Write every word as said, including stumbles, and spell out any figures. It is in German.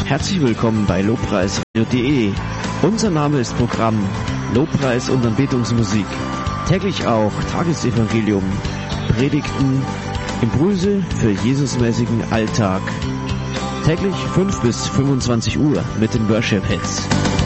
Herzlich willkommen bei lobpreis radio punkt de. Unser Name ist Programm Lobpreis und Anbetungsmusik. Täglich auch Tagesevangelium, Predigten, Impulse für Jesusmäßigen Alltag. Täglich fünf bis fünfundzwanzig Uhr mit den Worship Hits.